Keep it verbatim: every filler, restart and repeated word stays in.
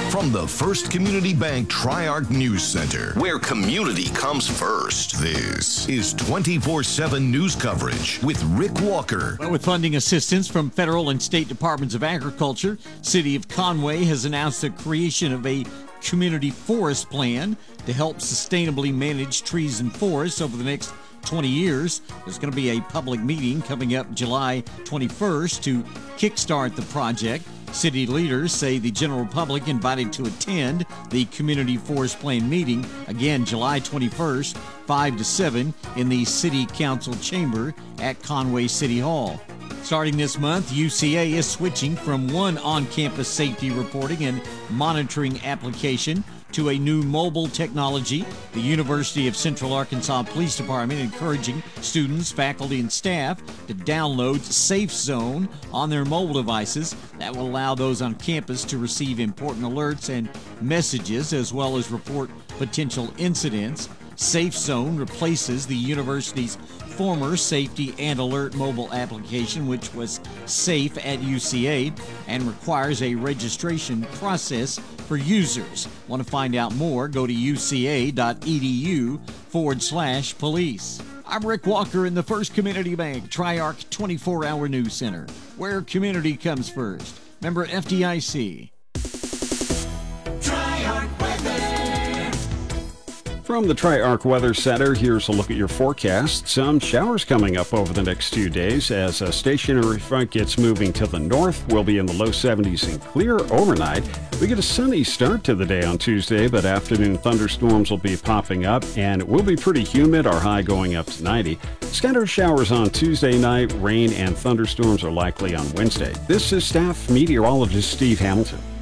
From the First Community Bank Tri-Arc News Center, where community comes first, this is twenty-four seven news coverage with Rick Walker. Well, with funding assistance from federal and state departments of agriculture, City of Conway has announced the creation of a community forest plan to help sustainably manage trees and forests over the next twenty years. There's going to be a public meeting coming up July twenty-first to kickstart the project. City leaders say the general public invited to attend the Community Forest Plan meeting, again July twenty-first, five to seven, in the City Council chamber at Conway City Hall. Starting this month, U C A is switching from one on-campus safety reporting and monitoring application to a new mobile technology. The University of Central Arkansas Police Department encouraging students, faculty, and staff to download Safe Zone on their mobile devices. That will allow those on campus to receive important alerts and messages, as well as report potential incidents. Safe Zone replaces the university's former Safety and Alert mobile application, which was Safe at U C A, and requires a registration process for users. Want to find out more? Go to uca.edu forward slash police. I'm Rick Walker in the First Community Bank Tri-Arc twenty-four hour News Center, where community comes first. Member F D I C. From the Tri-Arc Weather Center, here's a look at your forecast. Some showers coming up over the next two days as a stationary front gets moving to the north. We'll be in the low seventies and clear overnight. We get a sunny start to the day on Tuesday, but afternoon thunderstorms will be popping up, and it will be pretty humid, our high going up to ninety. Scattered showers on Tuesday night. Rain and thunderstorms are likely on Wednesday. This is staff meteorologist Steve Hamilton.